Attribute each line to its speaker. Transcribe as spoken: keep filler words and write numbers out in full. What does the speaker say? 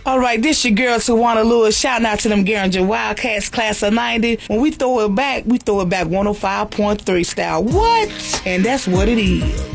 Speaker 1: All right, this your girl Tawana Lewis. Shouting out to them Garinger Wildcats class of ninety. When we throw it back, we throw it back one oh five point three style. What? And that's what it is.